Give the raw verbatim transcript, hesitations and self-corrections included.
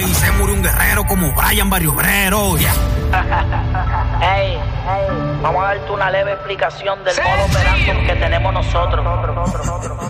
Y se murió un guerrero como Brian Barrio Obrero. Yeah. Hey, hey, vamos a darte una leve explicación del modo operando que tenemos nosotros.